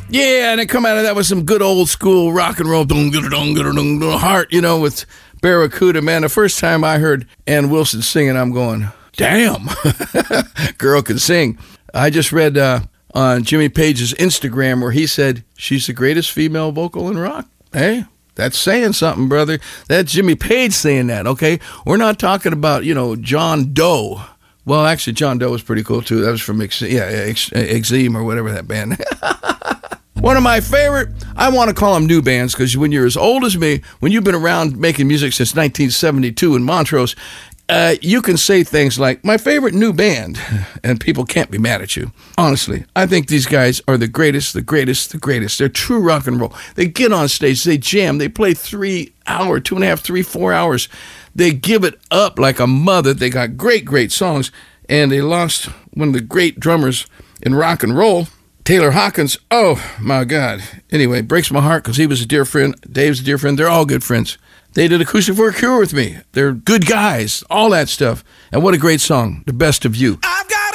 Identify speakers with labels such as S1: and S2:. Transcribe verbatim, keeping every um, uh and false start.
S1: Yeah, and it come out of that with some good old school rock and roll, dun, dun, dun, dun, dun, dun, heart, you know, with Barracuda. Man, the first time I heard Ann Wilson singing, I'm going, damn, girl can sing. I just read uh, on Jimmy Page's Instagram where he said she's the greatest female vocal in rock. Hey, that's saying something, brother. That's Jimmy Page saying that, okay? We're not talking about, you know, John Doe. Well, actually, John Doe was pretty cool, too. That was from Ex- yeah, Ex- Extreme or whatever that band. One of my favorite, I want to call them new bands, because when you're as old as me, when you've been around making music since nineteen seventy-two in Montrose, Uh, you can say things like, my favorite new band, and people can't be mad at you. Honestly, I think these guys are the greatest, the greatest, the greatest. They're true rock and roll. They get on stage, they jam, they play three hour, two and a half, three, four hours. They give it up like a mother. They got great, great songs, and they lost one of the great drummers in rock and roll, Taylor Hawkins. Oh, my God. Anyway, breaks my heart because he was a dear friend. Dave's a dear friend. They're all good friends. They did Acoustic for a Cure with me. They're good guys, all that stuff. And what a great song, The Best of You. I've got